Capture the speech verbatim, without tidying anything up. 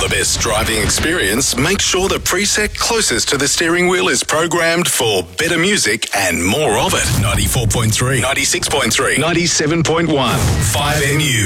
the best driving experience, make sure the preset closest to the steering wheel is programmed for better music and more of it. ninety-four point three, ninety-six point three, ninety-seven point one, five M U.